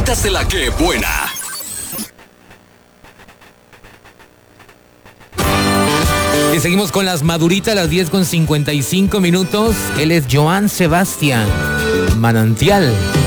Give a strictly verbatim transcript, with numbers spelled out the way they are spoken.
maduritas de la que buena. Y seguimos con las maduritas a las diez con cincuenta y cinco minutos. Él es Joan Sebastián, Manantial.